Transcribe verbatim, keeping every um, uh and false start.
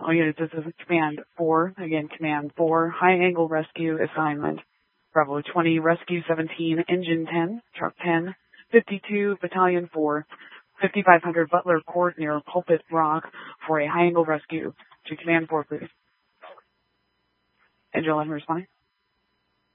All units, this is Command four. Again, Command four, high angle rescue assignment. Bravo twenty, Rescue seventeen, Engine ten, Truck ten, fifty-two, Battalion four, fifty-five hundred Butler Court near Pulpit Rock for a high angle rescue. To Command four, please. And you'll let me respond.